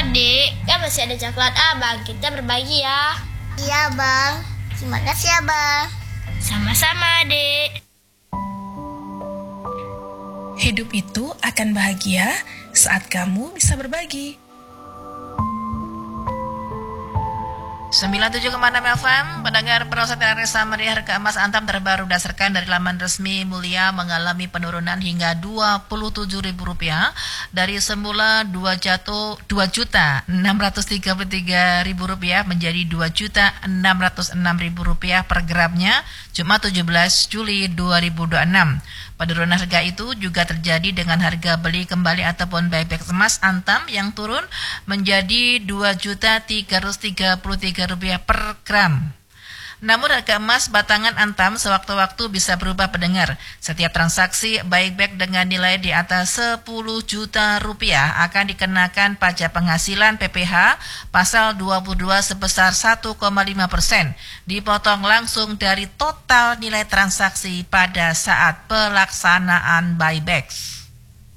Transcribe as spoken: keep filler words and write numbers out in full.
Adik, kan masih ada coklat abang, kita berbagi ya. Iya bang, terima kasih ya bang. Sama-sama adik. Hidup itu akan bahagia saat kamu bisa berbagi. sembilan puluh tujuh koma enam F M, pendengar Proses Resa Meriah harga emas Antam terbaru berdasarkan dari laman resmi Mulia mengalami penurunan hingga dua puluh tujuh ribu rupiah dari semula dua juta enam ratus tiga puluh tiga ribu rupiah menjadi dua juta enam ratus enam ribu rupiah per gramnya Jumat tujuh belas Juli dua ribu dua puluh enam. Penurunan harga itu juga terjadi dengan harga beli kembali ataupun buyback emas Antam yang turun menjadi dua juta tiga ratus tiga puluh tiga rupiah per gram. Namun harga emas batangan Antam sewaktu-waktu bisa berubah pendengar. Setiap transaksi buyback dengan nilai di atas sepuluh juta rupiah akan dikenakan pajak penghasilan P P H pasal dua puluh dua sebesar satu koma lima persen, dipotong langsung dari total nilai transaksi pada saat pelaksanaan buyback.